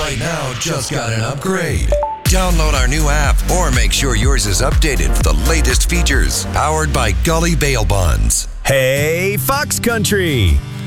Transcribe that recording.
right now just got an upgrade. Download our new app or make sure yours is updated for the latest features. Powered by Gully Bail Bonds. Hey, Fox Country!